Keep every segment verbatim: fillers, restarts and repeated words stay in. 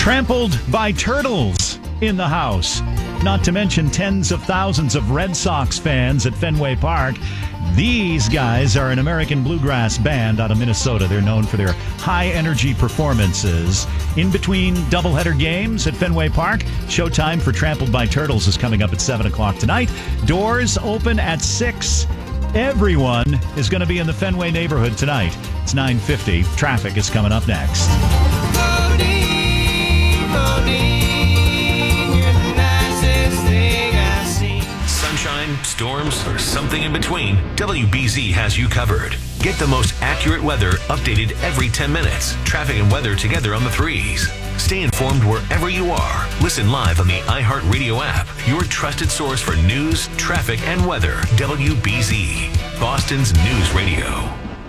Trampled by turtles in the house. Not to mention tens of thousands of Red Sox fans at Fenway Park. These guys are an American bluegrass band out of Minnesota. They're known for their high-energy performances. In between doubleheader games at Fenway Park, showtime for Trampled by Turtles is coming up at seven o'clock tonight. Doors open at six. Everyone is going to be in the Fenway neighborhood tonight. It's nine fifty. Traffic is coming up next. Voting, voting, you're the nicest thing I've seen. Sunshine, storms, or something in between, W B Z has you covered. Get the most accurate weather updated every ten minutes. Traffic and weather together on the threes. Stay informed wherever you are. Listen live on the iHeartRadio app. Your trusted source for news, traffic, and weather. W B Z, Boston's news radio.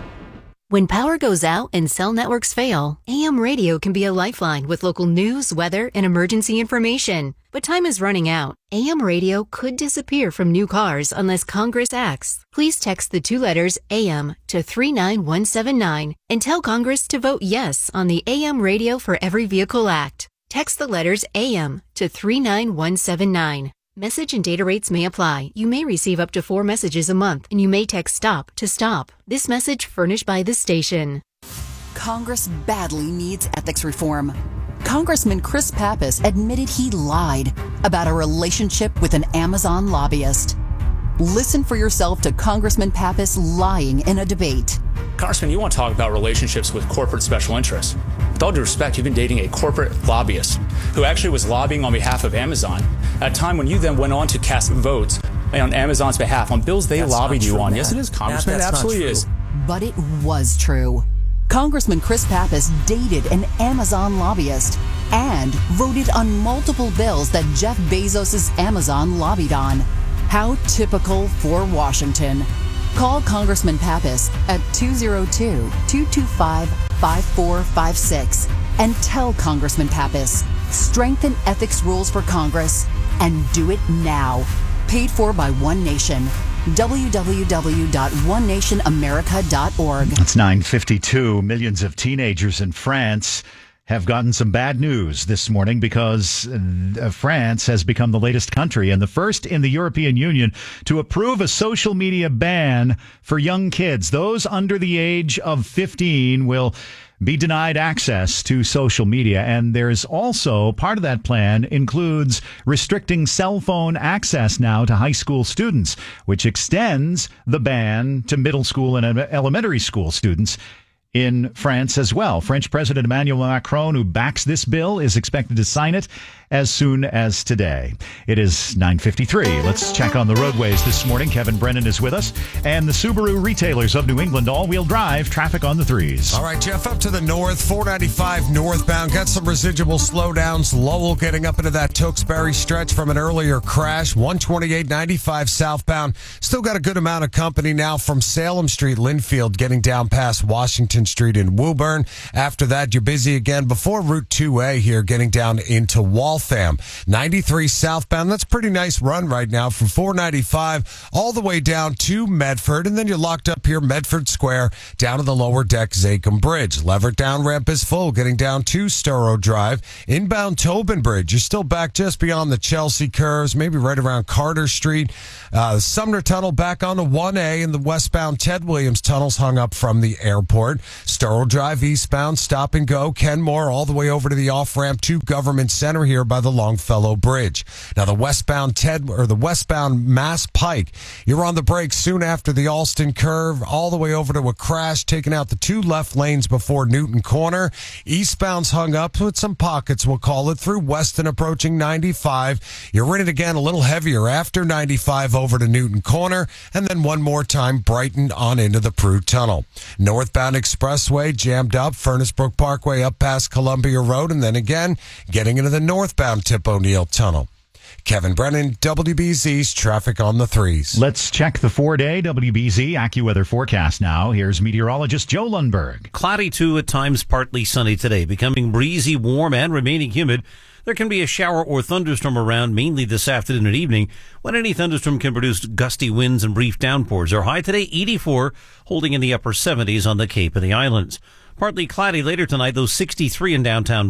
When power goes out and cell networks fail, A M radio can be a lifeline with local news, weather, and emergency information. But time is running out. A M radio could disappear from new cars unless Congress acts. Please text the two letters A M to three nine one seven nine and tell Congress to vote yes on the A M Radio for Every Vehicle Act. Text the letters A M to three nine one seven nine. Message and data rates may apply. You may receive up to four messages a month, and you may text STOP to stop. This message furnished by the station. Congress badly needs ethics reform. Congressman Chris Pappas admitted he lied about a relationship with an Amazon lobbyist. Listen for yourself to Congressman Pappas lying in a debate. Congressman, you want to talk about relationships with corporate special interests. With all due respect, you've been dating a corporate lobbyist who actually was lobbying on behalf of Amazon at a time when you then went on to cast votes on Amazon's behalf on bills they That's lobbied you true, on. Matt. Yes, it is, Congressman. Matt, it absolutely is. But it was true. Congressman Chris Pappas dated an Amazon lobbyist and voted on multiple bills that Jeff Bezos' Amazon lobbied on. How typical for Washington. Call Congressman Pappas at two oh two, two two five, five four five six and tell Congressman Pappas, strengthen ethics rules for Congress and do it now. Paid for by One Nation. w w w dot one nation america dot org. It's nine fifty-two. Millions of teenagers in France have gotten some bad news this morning because uh, France has become the latest country and the first in the European Union to approve a social media ban for young kids. Those under the age of fifteen will be denied access to social media. And there's also part of that plan includes restricting cell phone access now to high school students, which extends the ban to middle school and elementary school students in France as well. French President Emmanuel Macron, who backs this bill, is expected to sign it as soon as today. It is nine fifty-three. Let's check on the roadways this morning. Kevin Brennan is with us. And the Subaru retailers of New England all-wheel drive, traffic on the threes. All right, Jeff, up to the north, four ninety-five northbound. Got some residual slowdowns. Lowell getting up into that Tewksbury stretch from an earlier crash. one twenty-eight ninety-five southbound. Still got a good amount of company now from Salem Street, Linfield, getting down past Washington Street in Woburn. After that, you're busy again before Route two A here, getting down into Waltham. ninety-three southbound. That's a pretty nice run right now from four ninety-five all the way down to Medford. And then you're locked up here, Medford Square, down to the lower deck, Zakim Bridge. Leverett down ramp is full, getting down to Storrow Drive. Inbound Tobin Bridge, you're still back just beyond the Chelsea curves, maybe right around Carter Street. Uh, Sumner Tunnel back onto one A, and the westbound Ted Williams tunnels hung up from the airport. Storrow Drive eastbound, stop and go. Kenmore all the way over to the off-ramp to Government Center here by the Longfellow Bridge. Now the westbound Ted or the westbound Mass Pike, you're on the brakes soon after the Alston curve, all the way over to a crash, taking out the two left lanes before Newton Corner. Eastbound's hung up with some pockets, we'll call it, through Weston approaching ninety-five. You're in it again a little heavier after ninety-five over to Newton Corner, and then one more time Brighton on into the Prue Tunnel. Northbound Expressway jammed up, Furnace Brook Parkway up past Columbia Road, and then again getting into the northbound Tip O'Neill Tunnel. Kevin Brennan, W B Z's Traffic on the Threes. Let's check the four-day W B Z AccuWeather forecast now. Here's meteorologist Joe Lundberg. Cloudy, too, at times partly sunny today, becoming breezy, warm, and remaining humid. There can be a shower or thunderstorm around mainly this afternoon and evening, when any thunderstorm can produce gusty winds and brief downpours. Our high today, eighty-four, holding in the upper seventies on the Cape and the Islands. Partly cloudy later tonight, though sixty-three in downtown